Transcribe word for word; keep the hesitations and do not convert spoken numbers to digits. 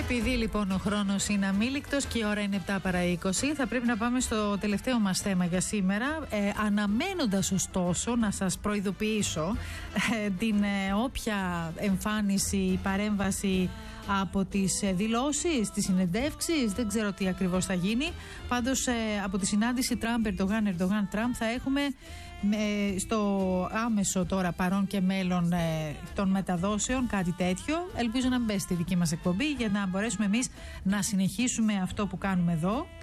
Επειδή λοιπόν ο χρόνος είναι αμήλικτος και η ώρα είναι επτά παρά είκοσι, θα πρέπει να πάμε στο τελευταίο μας θέμα για σήμερα. Ε, αναμένοντας ωστόσο να σας προειδοποιήσω ε, την ε, όποια εμφάνιση, παρέμβαση από τις ε, δηλώσεις, τις συνεντεύξεις, δεν ξέρω τι ακριβώς θα γίνει. Πάντως ε, από τη συνάντηση Τραμπ, Ερντογάν, Ερντογάν, Τραμπ θα έχουμε ε, στο άμεσο τώρα παρόν και μέλλον ε, των μεταδόσεων κάτι τέτοιο. Ελπίζω να μπει στη δική μας εκπομπή για να μπορέσουμε εμείς να συνεχίσουμε αυτό που κάνουμε εδώ.